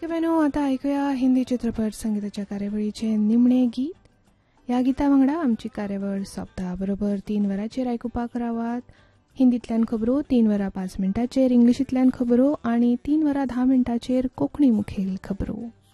श्रोतेबंधू, आता ऐकूया हिंदी चित्रपट संगीताच्या कार्यावळीचे निमणे गीत. ह्या गिता वांगडा आमची कार्यावळ सोंपता. बरोबर 3 वरांचेर आयकुपाक रावात. हिंदींतल्यान खबरो 3 वरां 5 मिनटांचेर, इंग्लिशींतल्यान खबरो आणि 3 वरां 10 मिनटांचेर कोंकणी मुखेल खबरो.